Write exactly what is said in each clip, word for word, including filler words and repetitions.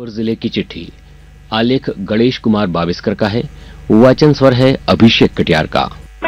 जिले की चिट्ठी। आलेख गणेश कुमार बाविस्कर का है, वाचन स्वर है अभिषेक कटियार का।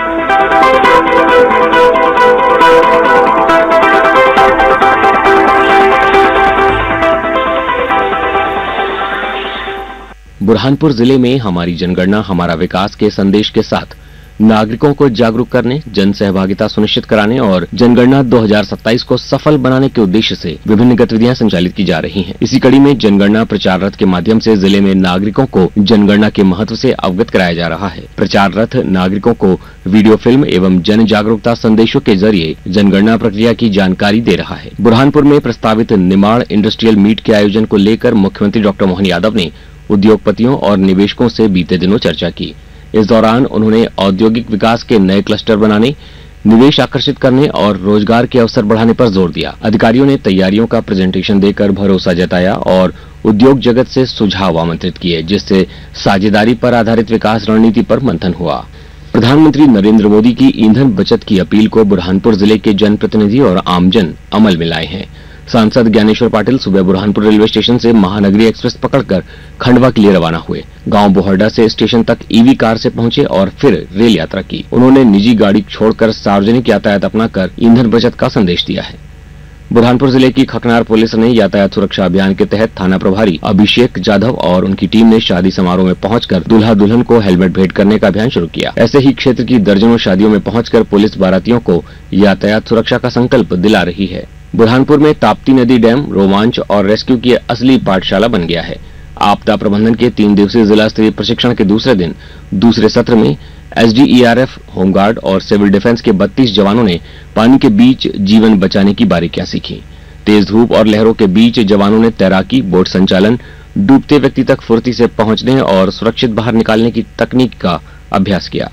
बुरहानपुर जिले में हमारी जनगणना हमारा विकास के संदेश के साथ नागरिकों को जागरूक करने, जन सहभागिता सुनिश्चित कराने और जनगणना दो हज़ार सत्ताईस को सफल बनाने के उद्देश्य से विभिन्न गतिविधियां संचालित की जा रही हैं। इसी कड़ी में जनगणना प्रचार रथ के माध्यम से जिले में नागरिकों को जनगणना के महत्व से अवगत कराया जा रहा है। प्रचार रथ नागरिकों को वीडियो फिल्म एवं जन जागरूकता संदेशों के जरिए जनगणना प्रक्रिया की जानकारी दे रहा है। बुरहानपुर में प्रस्तावित निमाड़ इंडस्ट्रियल मीट के आयोजन को लेकर मुख्यमंत्री डॉक्टर मोहन यादव ने उद्योगपतियों और निवेशकों से बीते दिनों चर्चा की। इस दौरान उन्होंने औद्योगिक विकास के नए क्लस्टर बनाने, निवेश आकर्षित करने और रोजगार के अवसर बढ़ाने पर जोर दिया। अधिकारियों ने तैयारियों का प्रेजेंटेशन देकर भरोसा जताया और उद्योग जगत से सुझाव आमंत्रित किए, जिससे साझेदारी पर आधारित विकास रणनीति पर मंथन हुआ। प्रधानमंत्री नरेंद्र मोदी की ईंधन बचत की अपील को बुरहानपुर जिले के जनप्रतिनिधि और आमजन अमल में लाए हैं। सांसद ज्ञानेश्वर पाटिल सुबह बुरहानपुर रेलवे स्टेशन से महानगरी एक्सप्रेस पकड़कर खंडवा के लिए रवाना हुए। गांव बोहरडा से स्टेशन तक ईवी कार से पहुंचे और फिर रेल यात्रा की। उन्होंने निजी गाड़ी छोड़कर सार्वजनिक यातायात अपनाकर ईंधन बचत का संदेश दिया है। बुरहानपुर जिले की खकनार पुलिस ने यातायात सुरक्षा अभियान के तहत थाना प्रभारी अभिषेक जाधव और उनकी टीम ने शादी समारोह में पहुंचकर दूल्हा दुल्हन को हेलमेट भेंट करने का अभियान शुरू किया। ऐसे ही क्षेत्र की दर्जनों शादियों में पहुंचकर पुलिस बारातियों को यातायात सुरक्षा का संकल्प दिला रही है। बुरहानपुर में ताप्ती नदी डैम रोमांच और रेस्क्यू की असली पाठशाला बन गया है। आपदा प्रबंधन के तीन दिवसीय जिला स्तरीय प्रशिक्षण के दूसरे दिन दूसरे सत्र में एसडीईआरएफ, होमगार्ड और सिविल डिफेंस के बत्तीस जवानों ने पानी के बीच जीवन बचाने की बारीकियां सीखी। तेज धूप और लहरों के बीच जवानों ने तैराकी, बोट संचालन, डूबते व्यक्ति तक फुर्ती से पहुंचने और सुरक्षित बाहर निकालने की तकनीक का अभ्यास किया।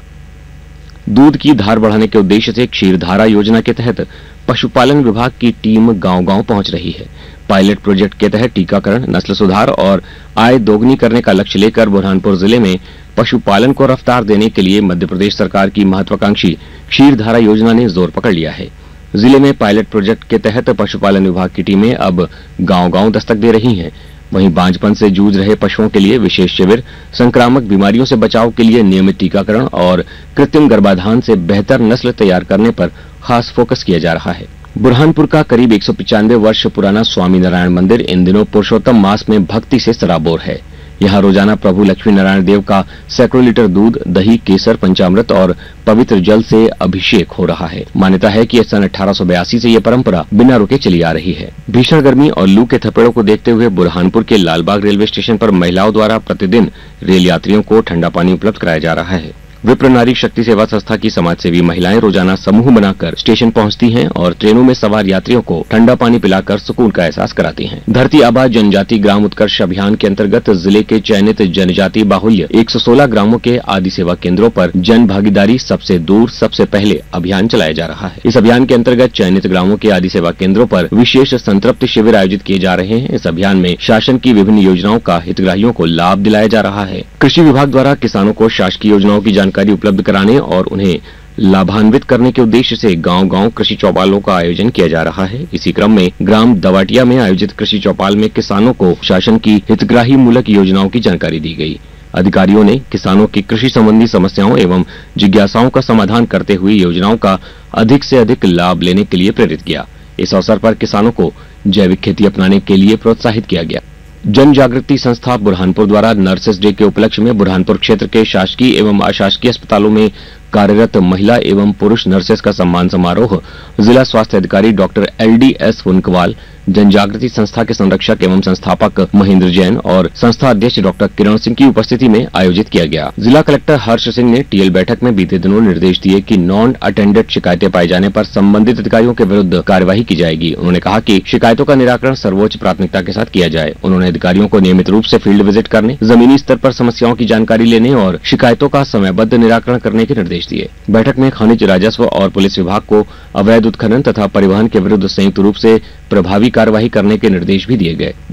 दूध की धार बढ़ाने के उद्देश्य से क्षीरधारा योजना के तहत पशुपालन विभाग की टीम गांव-गांव पहुंच रही है। पायलट प्रोजेक्ट के तहत टीकाकरण, नस्ल सुधार और आय दोगुनी करने का लक्ष्य लेकर बुरहानपुर जिले में पशुपालन को रफ्तार देने के लिए मध्य प्रदेश सरकार की महत्वाकांक्षी क्षीरधारा योजना ने जोर पकड़ लिया है। जिले में पायलट प्रोजेक्ट के तहत पशुपालन विभाग की टीमें अब गांव-गांव दस्तक दे रही हैं। वहीं बांझपन से जूझ रहे पशुओं के लिए विशेष शिविर, संक्रामक बीमारियों से बचाव के लिए नियमित टीकाकरण और कृत्रिम गर्भाधान से बेहतर नस्ल तैयार करने पर खास फोकस किया जा रहा है। बुरहानपुर का करीब एक सौ पचानवे वर्ष पुराना स्वामी नारायण मंदिर इन दिनों पुरुषोत्तम मास में भक्ति से सराबोर है। यहाँ रोजाना प्रभु लक्ष्मी नारायण देव का सैकड़ों लीटर दूध, दही, केसर, पंचामृत और पवित्र जल से अभिषेक हो रहा है। मान्यता है कि सन अठारह सौ बयासी से ये परंपरा बिना रुके चली आ रही है। भीषण गर्मी और लू के थपेड़ों को देखते हुए बुरहानपुर के लालबाग रेलवे स्टेशन पर महिलाओं द्वारा प्रतिदिन रेल यात्रियों को ठंडा पानी उपलब्ध कराया जा रहा है। विप्र नारी शक्ति सेवा संस्था की समाजसेवी महिलाएं रोजाना समूह बनाकर स्टेशन पहुंचती हैं और ट्रेनों में सवार यात्रियों को ठंडा पानी पिलाकर सुकून का एहसास कराती हैं। धरती आबा जनजाति ग्राम उत्कर्ष अभियान के अंतर्गत जिले के चयनित जनजाति बाहुल्य एक सौ सोलह ग्रामों के आदि सेवा केंद्रों पर जन भागीदारी सबसे दूर सबसे पहले अभियान चलाया जा रहा है। इस अभियान के अंतर्गत चयनित ग्रामों के आदि सेवा केंद्रों पर विशेष संतृप्ति शिविर आयोजित किए जा रहे हैं। इस अभियान में शासन की विभिन्न योजनाओं का हितग्राहियों को लाभ दिलाया जा रहा है। कृषि विभाग द्वारा किसानों को शासकीय योजनाओं की जानकारी उपलब्ध कराने और उन्हें लाभान्वित करने के उद्देश्य से गांव-गांव कृषि चौपालों का आयोजन किया जा रहा है। इसी क्रम में ग्राम दवाटिया में आयोजित कृषि चौपाल में किसानों को शासन की हितग्राही मूलक योजनाओं की जानकारी दी गई। अधिकारियों ने किसानों की कृषि संबंधी समस्याओं एवं जिज्ञासाओं का समाधान करते हुए योजनाओं का अधिक से अधिक लाभ लेने के लिए प्रेरित किया। इस अवसर पर किसानों को जैविक खेती अपनाने के लिए प्रोत्साहित किया गया। जन जागृति संस्था बुरहानपुर द्वारा नर्सेस डे के उपलक्ष्य में बुरहानपुर क्षेत्र के शासकीय एवं अशासकीय अस्पतालों में कार्यरत महिला एवं पुरुष नर्सेस का सम्मान समारोह जिला स्वास्थ्य अधिकारी डॉक्टर एल डी एस फुनकवाल, जन जागृति संस्था के संरक्षक एवं संस्थापक महेंद्र जैन और संस्था अध्यक्ष डॉक्टर किरण सिंह की उपस्थिति में आयोजित किया गया। जिला कलेक्टर हर्ष सिंह ने टीएल बैठक में बीते दिनों निर्देश दिए कि नॉन अटेंडेड शिकायतें पाए जाने पर संबंधित अधिकारियों के विरुद्ध कार्यवाही की जाएगी। उन्होंने कहा कि शिकायतों का निराकरण सर्वोच्च प्राथमिकता के साथ किया जाए। उन्होंने अधिकारियों को नियमित रूप से फील्ड विजिट करने, जमीनी स्तर पर समस्याओं की जानकारी लेने और शिकायतों का समयबद्ध निराकरण करने के निर्देश दिए। बैठक में खनिज, राजस्व और पुलिस विभाग को अवैध उत्खनन तथा परिवहन के विरुद्ध संयुक्त रूप से प्रभावी कार्यवाही करने के निर्देश भी दिए गए।